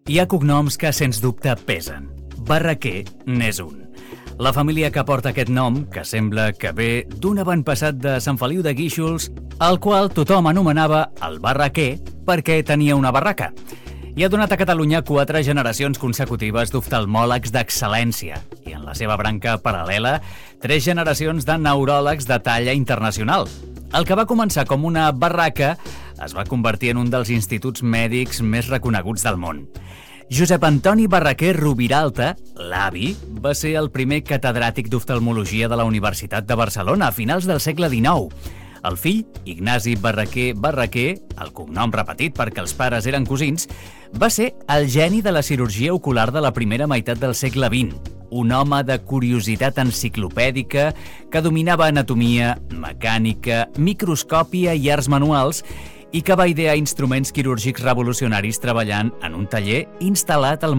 Hi ha cognoms que, sens dubte, pesen. Barraquer n'és un. La família que porta aquest nom, que sembla que ve d'un avantpassat de Sant Feliu de Guíxols, el qual tothom anomenava el Barraquer perquè tenia una barraca. I ha donat a Catalunya 4 generacions consecutives d'oftalmòlegs d'excel·lència i, en la seva branca paral·lela, 3 generacions de neuròlegs de talla internacional. El que va començar com una barraca es va convertir en un dels instituts mèdics més reconeguts del món. Josep Antoni Barraquer Rubiralta, l'avi, va ser el primer catedràtic d'oftalmologia de la Universitat de Barcelona a finals del segle XIX. El fill, Ignasi Barraquer Barraquer, el cognom repetit perquè els pares eren cosins, va ser el geni de la cirurgia ocular de la primera meitat del segle XX. Un home de curiositat enciclopèdica que dominava anatomia, mecànica, microscòpia i arts manuals i que va idear instruments quirúrgics revolucionaris treballant en un taller instal·lat al